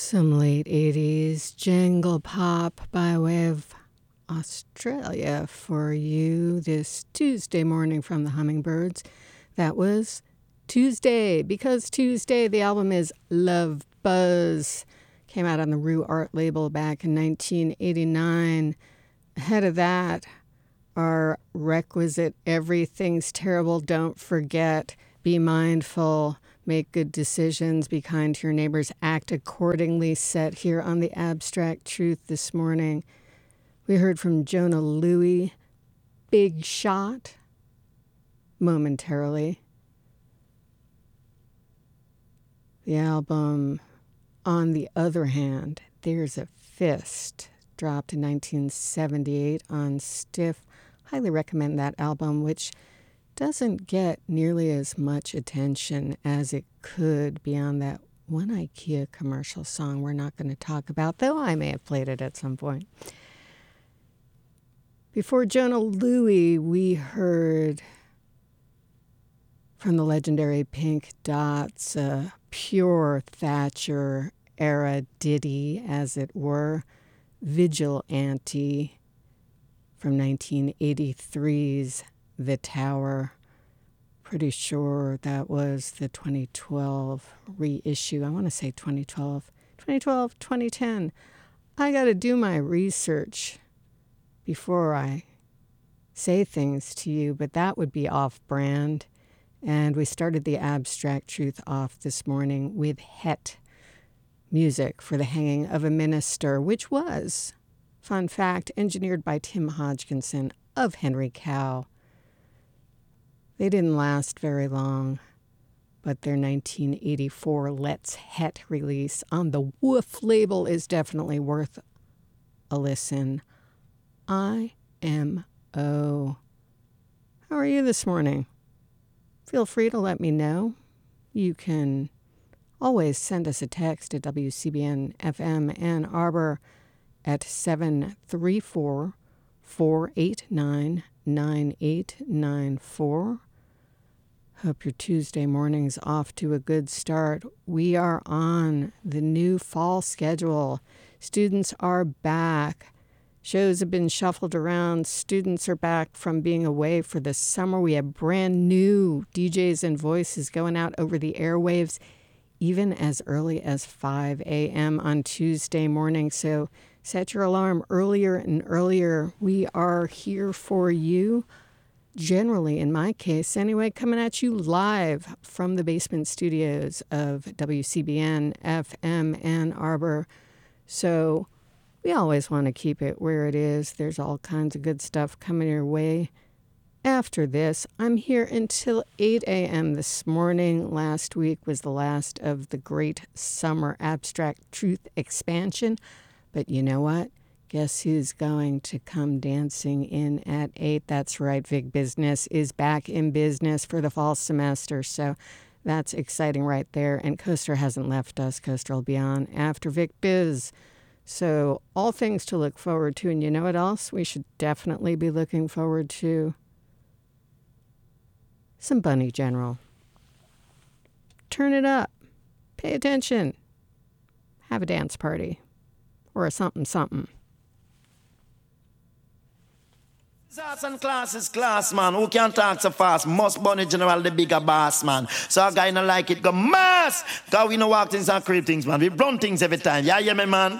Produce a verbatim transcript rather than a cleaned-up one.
Some late eighties jingle pop by way of Australia for you this Tuesday morning from the Hummingbirds. That was Tuesday, because Tuesday, the album is Love Buzz. Came out on the Rue Art label back in nineteen eighty-nine. Ahead of that, our requisite Everything's Terrible, Don't Forget, Be Mindful, Make Good Decisions, Be Kind to Your Neighbors, Act Accordingly, set here on the Abstract Truth this morning. We heard from Jona Lewie, Big Shot, momentarily. The album, On the Other Hand, There's a Fist, dropped in nineteen seventy-eight on Stiff. Highly recommend that album, which doesn't get nearly as much attention as it could beyond that one IKEA commercial song we're not going to talk about, though I may have played it at some point. Before Jona Lewie, we heard from the legendary Pink Dots, a pure Thatcher era ditty, as it were, Vigilante, from nineteen eighty-three's The Tower. Pretty sure that was the twenty twelve reissue. I want to say twenty twelve. twenty twelve, twenty ten. I got to do my research before I say things to you, but that would be off-brand. And we started the Abstract Truth off this morning with Het, music for the hanging of a minister, which was, fun fact, engineered by Tim Hodgkinson of Henry Cow. They didn't last very long, but their nineteen eighty-four Let's Het release on the Woof label is definitely worth a listen. I M O. How are you this morning? Feel free to let me know. You can always send us a text at W C B N F M Ann Arbor at seven three four, four eight nine, nine eight nine four. Hope your Tuesday morning's off to a good start. We are on the new fall schedule. Students are back. Shows have been shuffled around. Students are back from being away for the summer. We have brand new D Js and voices going out over the airwaves, even as early as five a.m. on Tuesday morning. So set your alarm earlier and earlier. We are here for you. Generally, in my case, anyway, coming at you live from the basement studios of W C B N F M Ann Arbor. So we always want to keep it where it is. There's all kinds of good stuff coming your way. After this, I'm here until eight a.m. this morning. Last week was the last of the great summer Abstract Truth expansion. But you know what? Guess who's going to come dancing in at eight? That's right, Vic Business is back in business for the fall semester. So that's exciting right there. And Coaster hasn't left us. Coaster will be on after Vic Biz. So all things to look forward to. And you know what else we should definitely be looking forward to? Some Bunny General. Turn it up. Pay attention. Have a dance party. Or a something something. Arts and class is class, man. Who can talk so fast? Must Bunny General, the bigger boss, man. So a guy not like it, go mass. Cause we no walk things and creep things, man. We run things every time. Yeah, yeah, me, man.